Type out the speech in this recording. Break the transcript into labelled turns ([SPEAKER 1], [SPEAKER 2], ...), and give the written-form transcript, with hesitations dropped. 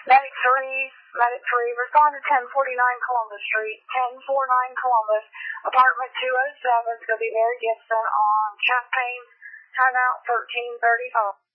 [SPEAKER 1] Medic 3, respond to 1049 Columbus Street, 1049 Columbus, apartment 207. It's going to be Mary Gibson on Champaign, timeout 1335.